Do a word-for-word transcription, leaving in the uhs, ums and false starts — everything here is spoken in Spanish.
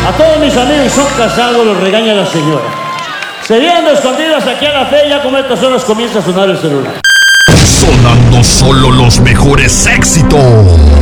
A todos mis amigos son casados, los regaña la señora. Se vienen escondidas aquí a la fe y ya como estas horas comienza a sonar el celular. Sonando solo los mejores éxitos.